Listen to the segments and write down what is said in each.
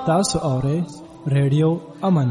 تاسو اورئ ریډیو امن.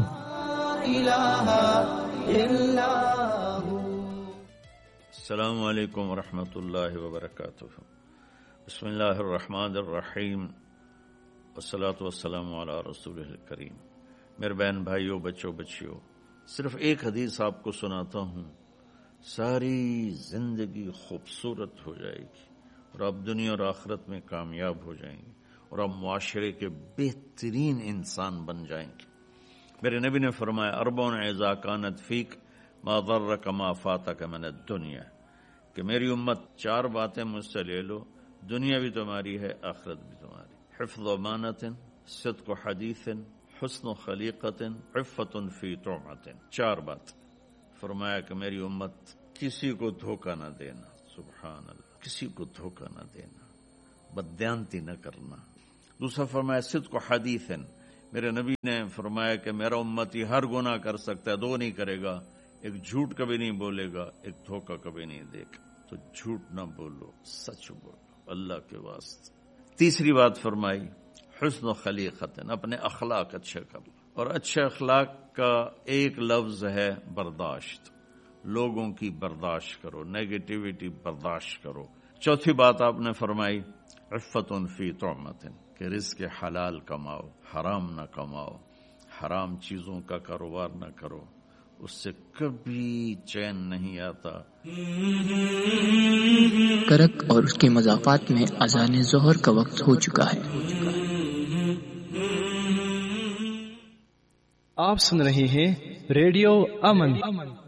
السلام علیکم ورحمۃ اللہ وبرکاتہ. بسم اللہ الرحمن الرحیم والصلاة والسلام علی رسول الکریم. میرے بہن بھائیوں، بچوں بچیوں، صرف ایک حدیث آپ کو سناتا ہوں، ساری زندگی خوبصورت ہو جائے گی اور آپ دنیا اور آخرت میں کامیاب ہو جائیں گے اور آپ معاشرے کے بہترین انسان بن جائیں گے. میرے نبی نے فرمایا، اربع اذا کانت فیک ما ضرک ما فاتک من الدنیا، کہ میری امت چار باتیں مجھ سے لے لو، دنیا بھی تمہاری ہے، آخرت بھی تمہاری. حفظ امانت، صدق حدیث، حسن خلیقت، عفت فی طعمت. چار بات. فرمایا کہ میری امت کسی کو دھوکہ نہ دینا، سبحان اللہ، کسی کو دھوکہ نہ دینا، بددیانتی نہ کرنا. دوسرا فرمایا صدق حدیث، میرے نبی نے فرمایا کہ میرا امتی ہر گناہ کر سکتا ہے، دو نہیں کرے گا، ایک جھوٹ کبھی نہیں بولے گا، ایک دھوکہ کبھی نہیں دے گا. تو جھوٹ نہ بولو، سچ بولو اللہ کے واسطے. تیسری بات فرمائی حسن خلیقت، اپنے اخلاق اچھے کر لو، اور اچھے اخلاق کا ایک لفظ ہے برداشت. لوگوں کی برداشت کرو، نیگیٹیوٹی برداشت کرو. چوتھی بات آپ نے فرمائی عفت فی طعمت، کہ رزق حلال کماؤ، حرام نہ کماؤ، حرام چیزوں کا کاروبار نہ کرو، اس سے کبھی چین نہیں آتا. کرک اور اس کے مضافات میں اذان ظہر کا وقت ہو چکا ہے. آپ سن رہے ہیں ریڈیو امن